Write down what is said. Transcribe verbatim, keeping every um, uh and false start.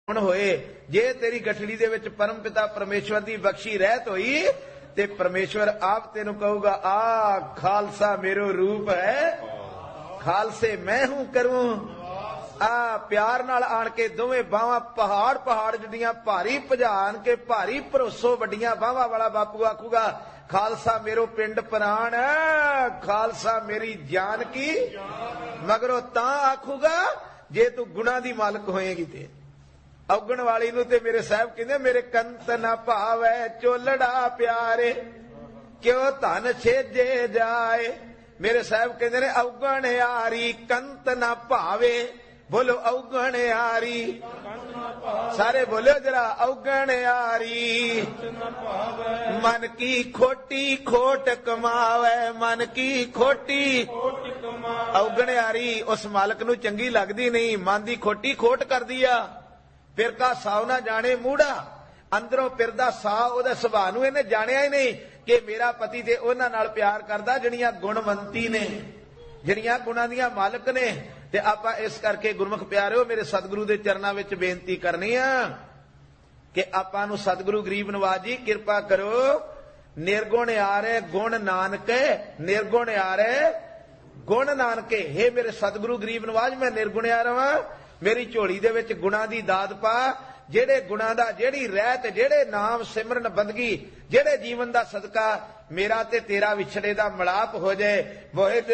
होए जे तेरी गठड़ी दे विच परम पिता परमेश्वर दी बख्शी रहत होई ते परमेश्वर आप तेनू कहूगा आ खालसा मेरो रूप है, खालसे मैं हूं करूं। आ प्यार नाल आण के दोवें बावां पहाड़ पहाड़ जड़ियां भारी भजान के भारी भरोसो वड्डियां बावां वाला बापू आखूगा खालसा मेरो पिंड प्राण, खालसा मेरी जान की। मगरों तां आखूगा जे तू गुणा दी मालक होएगी ते। औगण वाली नूं ते मेरे साहब कहंदे मेरे कंत ना भावै चोलड़ा प्यारे, क्यों धन छेजे जाए। मेरे साहब कहंदे ने औगण यारी कंत ना भावे, बोलो औगण यारी, सारे बोलो जरा औगण यारी। मन की खोटी खोट कमावे, मन की खोटी औगण यारी उस मालक नूं चंगी लगदी नहीं, मन दी खोटी खोट करदी आ। फिर का साव ना जाने मूड़ा, अंदरों फिरदा साव उहदे सुभाਅ नूं इहने जाणिया ही नहीं कि मेरा पति ते उहनां नाल प्यार करदा जिहड़ियां गुणवंती ने, जिहड़ियां गुणां दीयां मालक ने। ते आपां इस करके गुरमुख प्यारिओ मेरे सतगुरु दे चरनां विच बेनती करनी आ कि आपां नूं सतगुरु गरीब नवाज जी किरपा करो। निर्गुण यारे गुण नानके, निर्गुण यारे गुण नानके। हे मेरे सतगुरु गरीब नवाज मैं निर्गुणिया रवां, मेरी झोली दे विच गुणां दी दात पा, जेड़े गुणां दा जेड़ी रहत जेड़े नाम सिमरन बंदगी जेड़े जीवन दा सदका मेरा ते तेरा विछड़े दा मिलाप हो जाए। वोहे